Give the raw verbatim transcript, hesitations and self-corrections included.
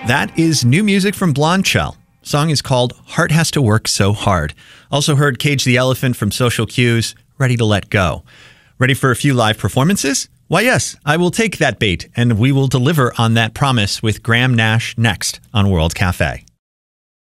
That is new music from Blonde Shell. Song is called Heart Has to Work So Hard. Also heard Cage the Elephant from Social Cues, Ready to Let Go. Ready for a few live performances? Why, yes, I will take that bait, and we will deliver on that promise with Graham Nash next on World Cafe.